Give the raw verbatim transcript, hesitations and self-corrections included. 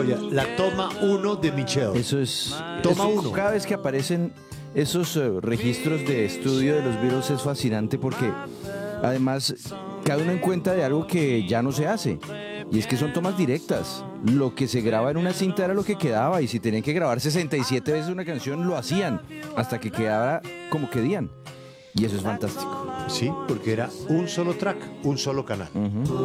Oye, la toma uno de Michelle. Eso es. Toma eso, uno. Cada vez que aparecen esos eh, registros de estudio de los Beatles es fascinante porque además cada uno en cuenta de algo que ya no se hace. Y es que son tomas directas. Lo que se graba en una cinta era lo que quedaba. Y si tenían que grabar sesenta y siete veces una canción, lo hacían. Hasta que quedara como querían. Y eso es fantástico. Sí, porque era un solo track, un solo canal. Uh-huh.